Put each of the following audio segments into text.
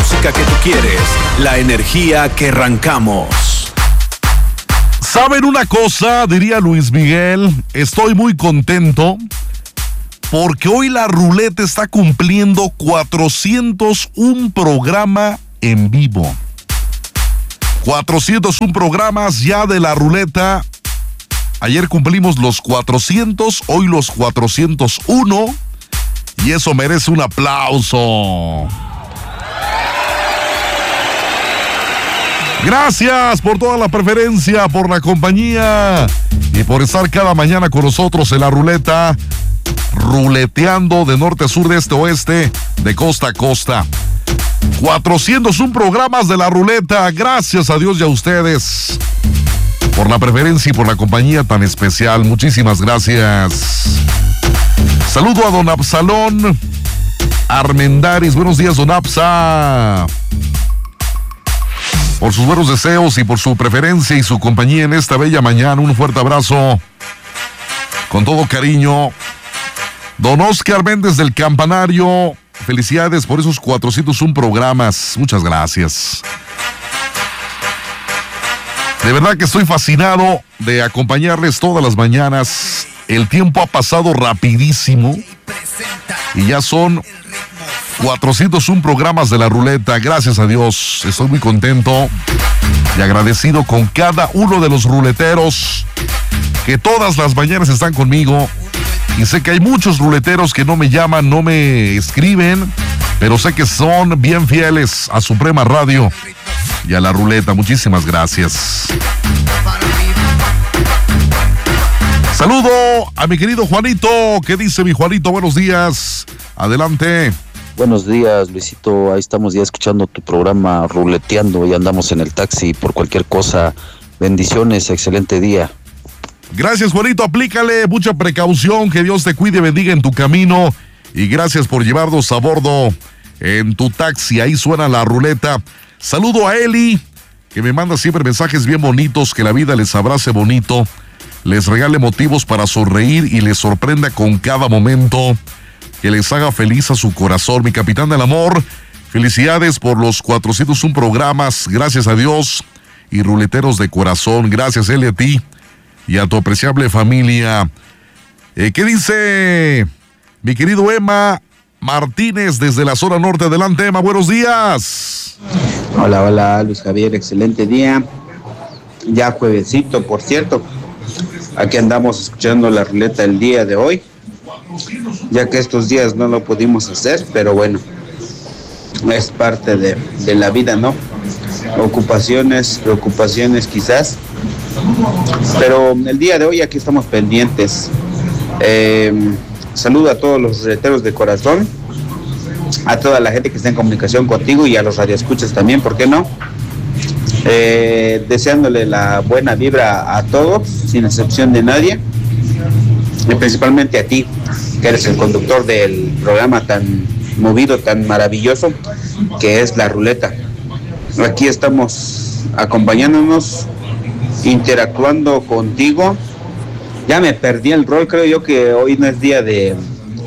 música que tú quieres, la energía que arrancamos. ¿Saben una cosa? Diría Luis Miguel, estoy muy contento porque hoy la ruleta está cumpliendo 401 programa en vivo. 401 programas ya de la ruleta. Ayer cumplimos los 400, hoy los 401 y eso merece un aplauso. Gracias por toda la preferencia, por la compañía y por estar cada mañana con nosotros en la ruleta, ruleteando de norte a sur, de este a oeste, de costa a costa. 401 programas de la ruleta, gracias a Dios y a ustedes por la preferencia y por la compañía tan especial. Muchísimas gracias. Saludo a don Absalón Armendáriz. Buenos días, don Absa. Por sus buenos deseos y por su preferencia y su compañía en esta bella mañana. Un fuerte abrazo. Con todo cariño. Don Oscar Méndez del Campanario. Felicidades por esos 401 programas. Muchas gracias. De verdad que estoy fascinado de acompañarles todas las mañanas. El tiempo ha pasado rapidísimo y ya son 401 programas de la ruleta. Gracias a Dios, estoy muy contento y agradecido con cada uno de los ruleteros que todas las mañanas están conmigo. Y sé que hay muchos ruleteros que no me llaman, no me escriben, pero sé que son bien fieles a Suprema Radio y a la ruleta. Muchísimas gracias. Saludo a mi querido Juanito. ¿Qué dice mi Juanito? Buenos días. Adelante. Buenos días, Luisito. Ahí estamos ya escuchando tu programa ruleteando y andamos en el taxi por cualquier cosa. Bendiciones, excelente día. Gracias, Juanito. Aplícale mucha precaución. Que Dios te cuide y bendiga en tu camino. Y gracias por llevarnos a bordo en tu taxi. Ahí suena la ruleta. Saludo a Eli, que me manda siempre mensajes bien bonitos. Que la vida les abrace bonito, les regale motivos para sonreír y les sorprenda con cada momento. Que les haga feliz a su corazón. Mi capitán del amor, felicidades por los 401 programas. Gracias a Dios y ruleteros de corazón. Gracias, Eli, a ti y a tu apreciable familia. ¿Qué dice mi querido Emma Martínez desde la zona norte? Adelante, Emma, buenos días. Hola, Luis Javier, excelente día. Ya juevesito, por cierto. Aquí andamos escuchando la ruleta el día de hoy, ya que estos días no lo pudimos hacer, pero bueno, es parte de la vida, ¿no? Ocupaciones, preocupaciones quizás, pero el día de hoy aquí estamos pendientes. Saludo a todos los ruleteros de corazón, a toda la gente que está en comunicación contigo y a los radioescuchas también, ¿por qué no? Deseándole la buena vibra a todos, sin excepción de nadie, y principalmente a ti, que eres el conductor del programa tan movido, tan maravilloso, que es la ruleta. Aquí estamos acompañándonos, interactuando contigo. Ya me perdí el rol, creo yo que hoy no es día de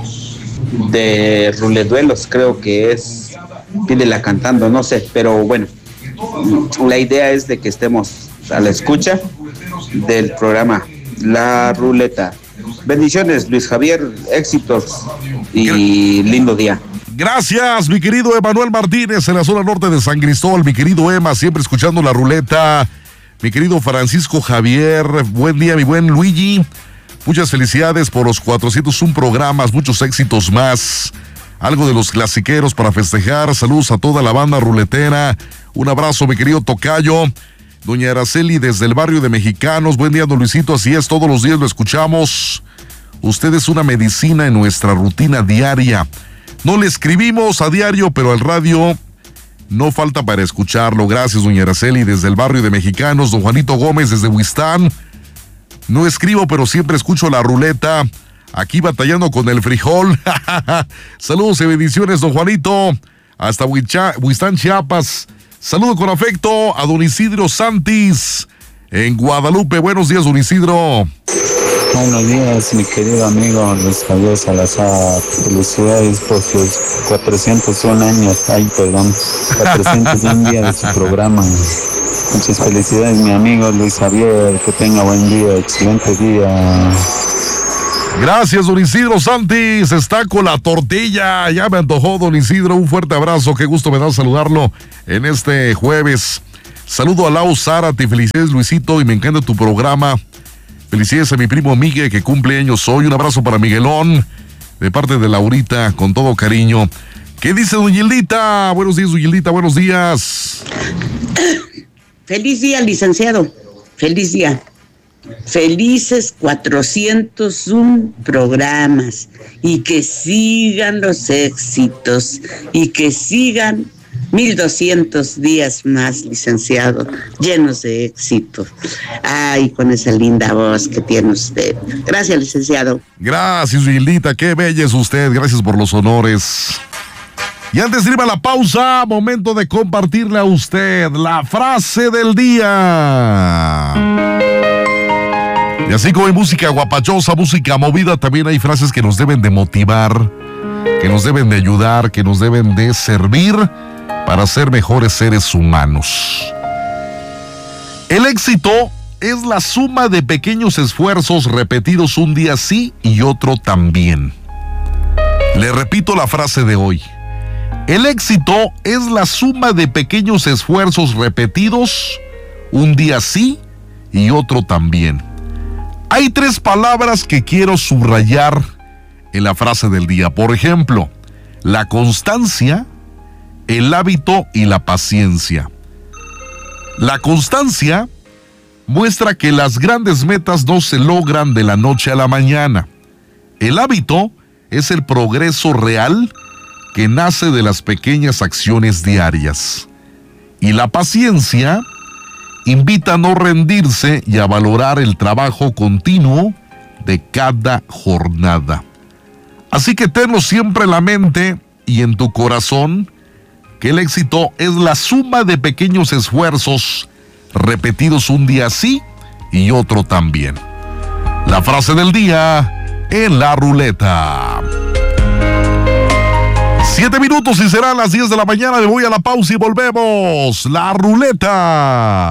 ruleduelos, creo que es pídela cantando, no sé, pero bueno, la idea es de que estemos a la escucha del programa La Ruleta. Bendiciones, Luis Javier, éxitos y lindo día. Gracias, mi querido Emanuel Martínez en la zona norte de San Cristóbal. Mi querido Emma, siempre escuchando la ruleta. Mi querido Francisco Javier, buen día, mi buen Luigi. Muchas felicidades por los 401 programas, muchos éxitos más. Algo de los clasiqueros para festejar. Saludos a toda la banda ruletera. Un abrazo, mi querido tocayo. Doña Araceli desde el barrio de Mexicanos. Buen día, don Luisito. Así es, todos los días lo escuchamos. Usted es una medicina en nuestra rutina diaria. No le escribimos a diario, pero al radio no falta para escucharlo. Gracias, doña Araceli desde el barrio de Mexicanos. Don Juanito Gómez desde Huistán. No escribo, pero siempre escucho la ruleta. Aquí batallando con el frijol. Saludos y bendiciones, don Juanito. Hasta Huistán, Chiapas. Saludo con afecto a don Isidro Santis en Guadalupe. Buenos días, don Isidro. Buenos días, mi querido amigo Luis Javier Salazar. Felicidades por sus 401 años. 401 días de su programa. Muchas felicidades, mi amigo Luis Javier. Que tenga buen día, excelente día. Gracias, don Isidro Santis. Está con la tortilla. Ya me antojó, don Isidro. Un fuerte abrazo. Qué gusto me da saludarlo en este jueves. Saludo a Lau Zárate. Felicidades, Luisito, y me encanta tu programa. Felicidades a mi primo Miguel, que cumple años hoy. Un abrazo para Miguelón, de parte de Laurita, con todo cariño. ¿Qué dice doña Hildita? Buenos días, doña Hildita, buenos días. Feliz día, licenciado. Feliz día. Felices 401 programas. Y que sigan los éxitos. Y que sigan 1200 días más, licenciado, llenos de éxito. Ay, con esa linda voz que tiene usted. Gracias, licenciado. Gracias, Hildita, qué bella es usted. Gracias por los honores. Y antes de ir a la pausa, momento de compartirle a usted la frase del día. Y así como hay música guapachosa, música movida, también hay frases que nos deben de motivar, que nos deben de ayudar, que nos deben de servir para ser mejores seres humanos. El éxito es la suma de pequeños esfuerzos repetidos un día sí y otro también. Le repito la frase de hoy. El éxito es la suma de pequeños esfuerzos repetidos un día sí y otro también. Hay 3 palabras que quiero subrayar en la frase del día. Por ejemplo, la constancia, el hábito y la paciencia. La constancia muestra que las grandes metas no se logran de la noche a la mañana. El hábito es el progreso real que nace de las pequeñas acciones diarias. Y la paciencia invita a no rendirse y a valorar el trabajo continuo de cada jornada. Así que tenlo siempre en la mente y en tu corazón, que el éxito es la suma de pequeños esfuerzos repetidos un día sí y otro también. La frase del día en la ruleta. 7 minutos y serán las 10 de la mañana. Me voy a la pausa y volvemos. La ruleta.